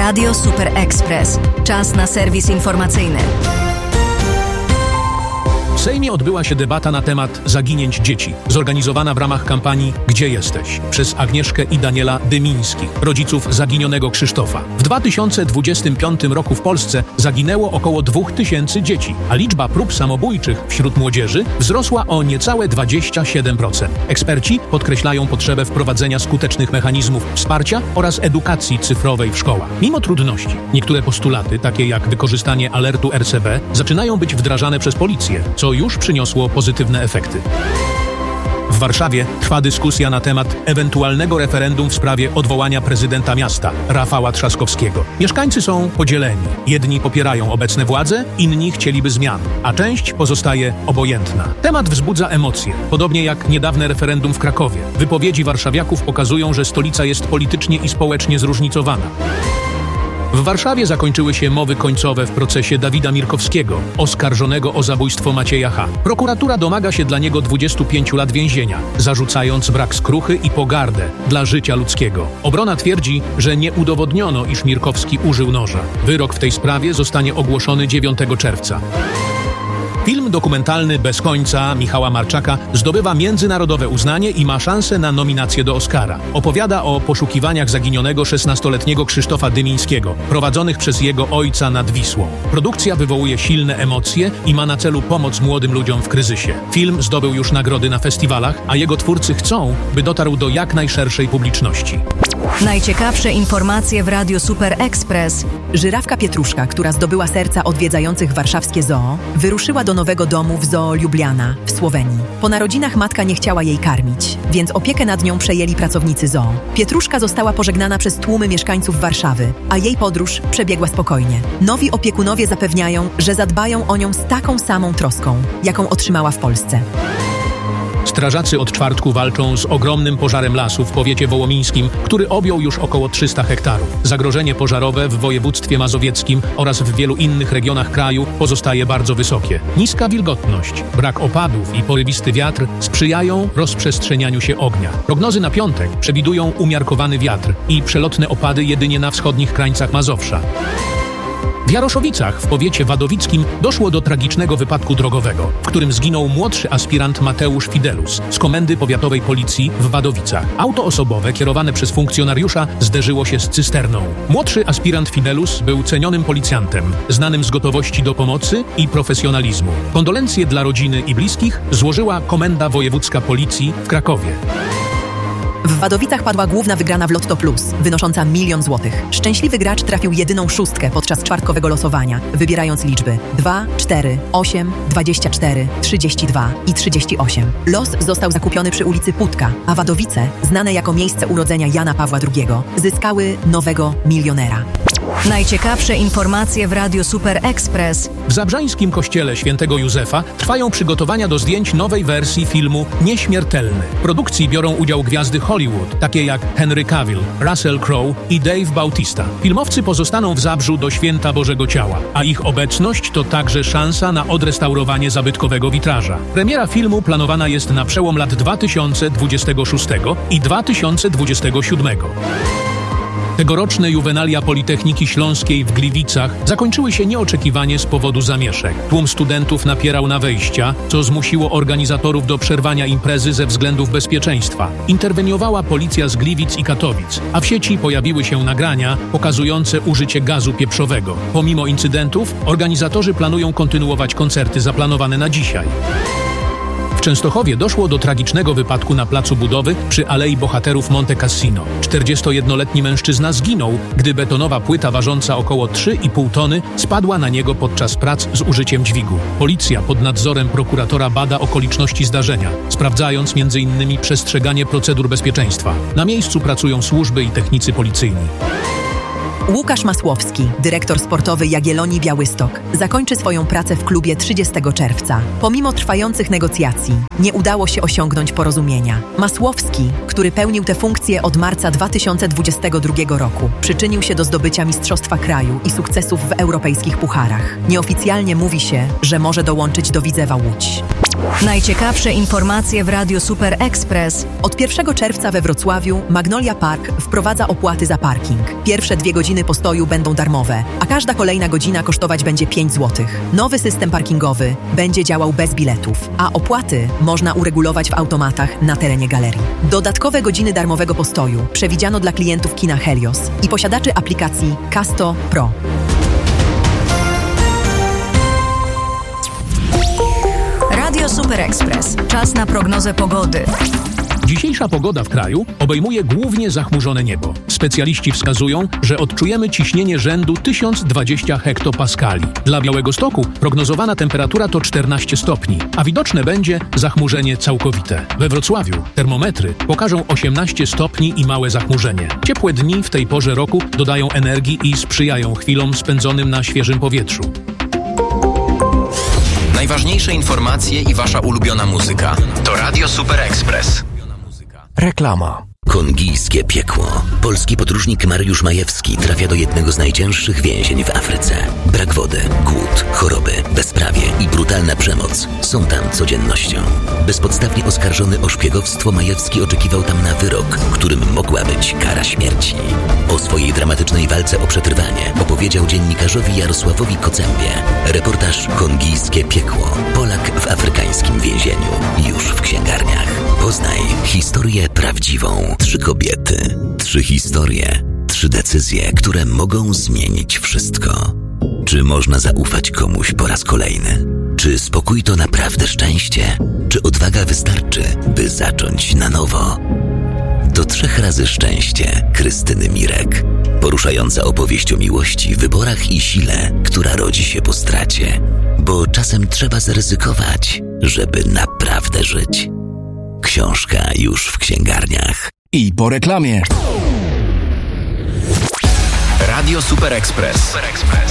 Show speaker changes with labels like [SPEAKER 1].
[SPEAKER 1] Radio Super Express. Czas na serwis informacyjny.
[SPEAKER 2] W Sejmie odbyła się debata na temat zaginięć dzieci, zorganizowana w ramach kampanii Gdzie jesteś? Przez Agnieszkę i Daniela Dymińskich, rodziców zaginionego Krzysztofa. W 2025 roku w Polsce zaginęło około 2000 dzieci, a liczba prób samobójczych wśród młodzieży wzrosła o niecałe 27%. Eksperci podkreślają potrzebę wprowadzenia skutecznych mechanizmów wsparcia oraz edukacji cyfrowej w szkołach. Mimo trudności, niektóre postulaty, takie jak wykorzystanie alertu RCB, zaczynają być wdrażane przez policję, co już przyniosło pozytywne efekty. W Warszawie trwa dyskusja na temat ewentualnego referendum w sprawie odwołania prezydenta miasta, Rafała Trzaskowskiego. Mieszkańcy są podzieleni. Jedni popierają obecne władze, inni chcieliby zmian, a część pozostaje obojętna. Temat wzbudza emocje, podobnie jak niedawne referendum w Krakowie. Wypowiedzi warszawiaków pokazują, że stolica jest politycznie i społecznie zróżnicowana. W Warszawie zakończyły się mowy końcowe w procesie Dawida Mirkowskiego, oskarżonego o zabójstwo Macieja H. Prokuratura domaga się dla niego 25 lat więzienia, zarzucając brak skruchy i pogardę dla życia ludzkiego. Obrona twierdzi, że nie udowodniono, iż Mirkowski użył noża. Wyrok w tej sprawie zostanie ogłoszony 9 czerwca. Film dokumentalny Bez końca Michała Marczaka zdobywa międzynarodowe uznanie i ma szansę na nominację do Oscara. Opowiada o poszukiwaniach zaginionego 16-letniego Krzysztofa Dymińskiego, prowadzonych przez jego ojca nad Wisłą. Produkcja wywołuje silne emocje i ma na celu pomoc młodym ludziom w kryzysie. Film zdobył już nagrody na festiwalach, a jego twórcy chcą, by dotarł do jak najszerszej publiczności.
[SPEAKER 1] Najciekawsze informacje w Radiu Super Express.
[SPEAKER 3] Żyrawka Pietruszka, która zdobyła serca odwiedzających warszawskie zoo, wyruszyła do nowego domu w Zoo Ljubljana w Słowenii. Po narodzinach matka nie chciała jej karmić, więc opiekę nad nią przejęli pracownicy zoo. Pietruszka została pożegnana przez tłumy mieszkańców Warszawy, a jej podróż przebiegła spokojnie. Nowi opiekunowie zapewniają, że zadbają o nią z taką samą troską, jaką otrzymała w Polsce.
[SPEAKER 2] Strażacy od czwartku walczą z ogromnym pożarem lasu w powiecie wołomińskim, który objął już około 300 hektarów. Zagrożenie pożarowe w województwie mazowieckim oraz w wielu innych regionach kraju pozostaje bardzo wysokie. Niska wilgotność, brak opadów i porywisty wiatr sprzyjają rozprzestrzenianiu się ognia. Prognozy na piątek przewidują umiarkowany wiatr i przelotne opady jedynie na wschodnich krańcach Mazowsza. W Jaroszowicach w powiecie wadowickim doszło do tragicznego wypadku drogowego, w którym zginął młodszy aspirant Mateusz Fidelus z Komendy Powiatowej Policji w Wadowicach. Auto osobowe kierowane przez funkcjonariusza zderzyło się z cysterną. Młodszy aspirant Fidelus był cenionym policjantem, znanym z gotowości do pomocy i profesjonalizmu. Kondolencje dla rodziny i bliskich złożyła Komenda Wojewódzka Policji w Krakowie.
[SPEAKER 3] W Wadowicach padła główna wygrana w Lotto Plus, wynosząca 1 000 000 złotych. Szczęśliwy gracz trafił jedyną szóstkę podczas czwartkowego losowania, wybierając liczby 2, 4, 8, 24, 32 i 38. Los został zakupiony przy ulicy Putka, a Wadowice, znane jako miejsce urodzenia Jana Pawła II, zyskały nowego milionera.
[SPEAKER 1] Najciekawsze informacje w Radiu Super Express.
[SPEAKER 2] W zabrzańskim kościele świętego Józefa trwają przygotowania do zdjęć nowej wersji filmu Nieśmiertelny. W produkcji biorą udział gwiazdy Hollywood, takie jak Henry Cavill, Russell Crowe i Dave Bautista. Filmowcy pozostaną w Zabrzu do Święta Bożego Ciała, a ich obecność to także szansa na odrestaurowanie zabytkowego witraża. Premiera filmu planowana jest na przełom lat 2026 i 2027. Tegoroczne juwenalia Politechniki Śląskiej w Gliwicach zakończyły się nieoczekiwanie z powodu zamieszek. Tłum studentów napierał na wejścia, co zmusiło organizatorów do przerwania imprezy ze względów bezpieczeństwa. Interweniowała policja z Gliwic i Katowic, a w sieci pojawiły się nagrania pokazujące użycie gazu pieprzowego. Pomimo incydentów, organizatorzy planują kontynuować koncerty zaplanowane na dzisiaj. W Częstochowie doszło do tragicznego wypadku na placu budowy przy Alei Bohaterów Monte Cassino. 41-letni mężczyzna zginął, gdy betonowa płyta ważąca około 3,5 tony spadła na niego podczas prac z użyciem dźwigu. Policja pod nadzorem prokuratora bada okoliczności zdarzenia, sprawdzając m.in. przestrzeganie procedur bezpieczeństwa. Na miejscu pracują służby i technicy policyjni.
[SPEAKER 3] Łukasz Masłowski, dyrektor sportowy Jagiellonii Białystok, zakończy swoją pracę w klubie 30 czerwca. Pomimo trwających negocjacji, nie udało się osiągnąć porozumienia. Masłowski, który pełnił tę funkcję od marca 2022 roku, przyczynił się do zdobycia Mistrzostwa Kraju i sukcesów w europejskich pucharach. Nieoficjalnie mówi się, że może dołączyć do Widzewa Łódź.
[SPEAKER 1] Najciekawsze informacje w Radiu Super Express.
[SPEAKER 3] Od 1 czerwca we Wrocławiu Magnolia Park wprowadza opłaty za parking. Pierwsze 2 godziny godziny postoju będą darmowe, a każda kolejna godzina kosztować będzie 5 zł. Nowy system parkingowy będzie działał bez biletów, a opłaty można uregulować w automatach na terenie galerii. Dodatkowe godziny darmowego postoju przewidziano dla klientów kina Helios i posiadaczy aplikacji Casto Pro.
[SPEAKER 1] Radio Super Express. Czas na prognozę pogody.
[SPEAKER 2] Dzisiejsza pogoda w kraju obejmuje głównie zachmurzone niebo. Specjaliści wskazują, że odczujemy ciśnienie rzędu 1020 hektopaskali. Dla Białegostoku prognozowana temperatura to 14 stopni, a widoczne będzie zachmurzenie całkowite. We Wrocławiu termometry pokażą 18 stopni i małe zachmurzenie. Ciepłe dni w tej porze roku dodają energii i sprzyjają chwilom spędzonym na świeżym powietrzu.
[SPEAKER 4] Najważniejsze informacje i wasza ulubiona muzyka to Radio Super Express.
[SPEAKER 5] Reklama.
[SPEAKER 6] Kongijskie piekło. Polski podróżnik Mariusz Majewski trafia do jednego z najcięższych więzień w Afryce. Brak wody, głód, choroby, bezprawie i brutalna przemoc są tam codziennością. Bezpodstawnie oskarżony o szpiegowstwo, Majewski oczekiwał tam na wyrok, którym mogła być kara śmierci. O swojej dramatycznej walce o przetrwanie opowiedział dziennikarzowi Jarosławowi Kocembie. Reportaż Kongijskie piekło. Polak w afrykańskim więzieniu. Już w księgarniach. Poznaj historię prawdziwą. 3 kobiety, 3 historie, 3 decyzje, które mogą zmienić wszystko. Czy można zaufać komuś po raz kolejny? Czy spokój to naprawdę szczęście? Czy odwaga wystarczy, by zacząć na nowo? To 3 razy szczęście Krystyny Mirek. Poruszająca opowieść o miłości, wyborach i sile, która rodzi się po stracie. Bo czasem trzeba zaryzykować, żeby naprawdę żyć. Książka już w księgarniach.
[SPEAKER 5] I po reklamie.
[SPEAKER 4] Radio Super Express.